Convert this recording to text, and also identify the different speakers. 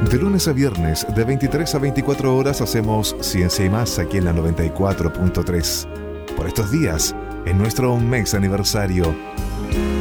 Speaker 1: De lunes a viernes, de 23 a 24 horas, hacemos Ciencia y Más aquí en la 94.3. Por estos días, en nuestro mes aniversario,